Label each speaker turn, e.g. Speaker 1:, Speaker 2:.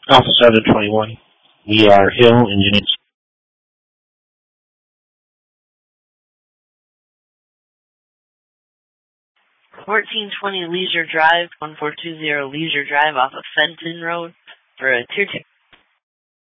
Speaker 1: Alpha 721. We are Hill Engineers.
Speaker 2: 1420 Leisure Drive, 1420 Leisure Drive off of Fenton Road for a Tier 2.